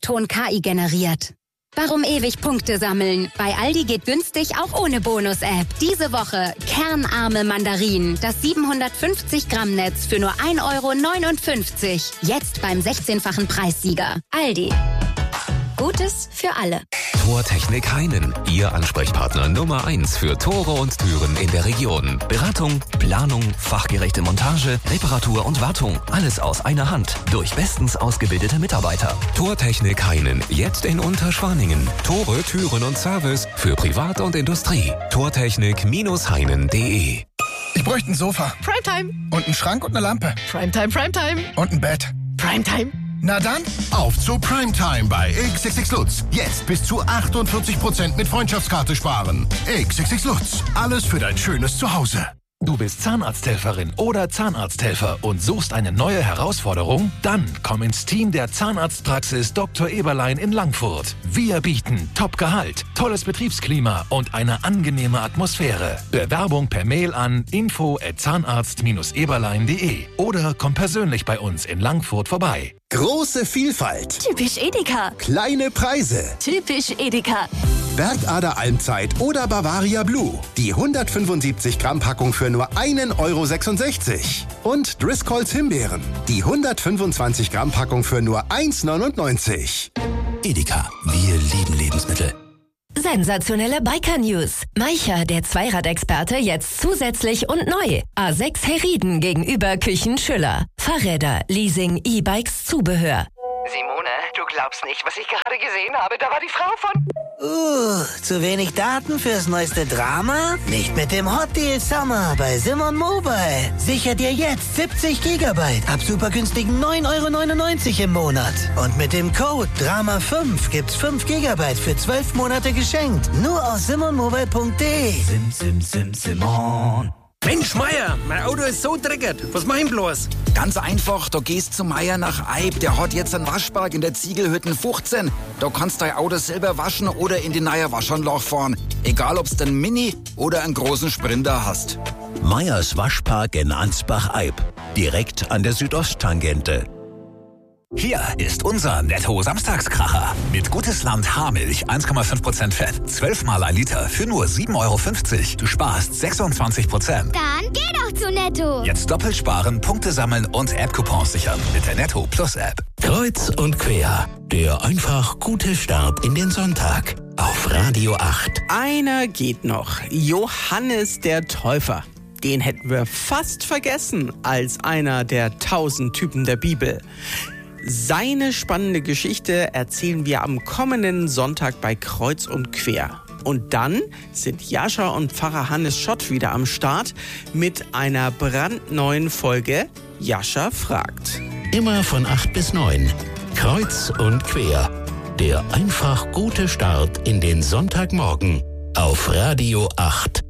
Ton KI generiert. Warum ewig Punkte sammeln? Bei Aldi geht günstig auch ohne Bonus-App. Diese Woche kernarme Mandarinen. Das 750 Gramm Netz für nur 1,59 €. Jetzt beim 16-fachen Preissieger. Aldi. Gutes für alle. Tortechnik Heinen. Ihr Ansprechpartner Nummer 1 für Tore und Türen in der Region. Beratung, Planung, fachgerechte Montage, Reparatur und Wartung. Alles aus einer Hand. Durch bestens ausgebildete Mitarbeiter. Tortechnik Heinen. Jetzt in Unterschwaningen. Tore, Türen und Service für Privat und Industrie. Tortechnik-heinen.de. Ich bräuchte ein Sofa. Primetime. Und einen Schrank und eine Lampe. Primetime, Primetime. Und ein Bett. Primetime. Na dann, auf zu Primetime bei XXX Lutz. Jetzt bis zu 48% mit Freundschaftskarte sparen. XXX Lutz. Alles für dein schönes Zuhause. Du bist Zahnarzthelferin oder Zahnarzthelfer und suchst eine neue Herausforderung? Dann komm ins Team der Zahnarztpraxis Dr. Eberlein in Langfurt. Wir bieten Top-Gehalt, tolles Betriebsklima und eine angenehme Atmosphäre. Bewerbung per Mail an info@zahnarzt-eberlein.de oder komm persönlich bei uns in Langfurt vorbei. Große Vielfalt. Typisch Edeka. Kleine Preise. Typisch Edeka. Bergader Almzeit oder Bavaria Blue. Die 175 Gramm Packung für nur 1,66 €. Und Driscolls Himbeeren. Die 125 Gramm Packung für nur 1,99 €. Edeka. Wir lieben Lebensmittel. Sensationelle Biker-News. Maicher, der Zweiradexperte, jetzt zusätzlich und neu. A6 Herrieden gegenüber Küchen Schüller. Fahrräder, Leasing, E-Bikes, Zubehör. Simone, du glaubst nicht, was ich gerade gesehen habe. Da war die Frau von... zu wenig Daten fürs neueste Drama? Nicht mit dem Hot Deal Summer bei Simon Mobile. Sicher dir jetzt 70 GB ab super günstigen 9,99 € im Monat. Und mit dem Code DRAMA5 gibt's 5 GB für 12 Monate geschenkt. Nur auf simonmobile.de. Simon. Mensch, Meier, mein Auto ist so dreckig. Was mach ich bloß? Ganz einfach, da gehst zu Meier nach Eib. Der hat jetzt einen Waschpark in der Ziegelhütten 15. Da kannst du dein Auto selber waschen oder in die neue Waschanlage fahren. Egal, ob's den Mini oder einen großen Sprinter hast. Meyers Waschpark in Ansbach-Eib. Direkt an der Südosttangente. Hier ist unser Netto-Samstagskracher. Mit Gutes-Land Haarmilch 1,5% Fett, 12 mal ein Liter für nur 7,50 €. Du sparst 26%. Dann geh doch zu Netto. Jetzt doppelt sparen, Punkte sammeln und App-Coupons sichern mit der Netto Plus App. Kreuz und quer. Der einfach gute Start in den Sonntag. Auf Radio 8. Einer geht noch. Johannes der Täufer. Den hätten wir fast vergessen als einer der 1000 Typen der Bibel. Seine spannende Geschichte erzählen wir am kommenden Sonntag bei Kreuz und Quer. Und dann sind Jascha und Pfarrer Hannes Schott wieder am Start mit einer brandneuen Folge Jascha fragt. Immer von 8 bis 9. Kreuz und Quer. Der einfach gute Start in den Sonntagmorgen. Auf Radio 8.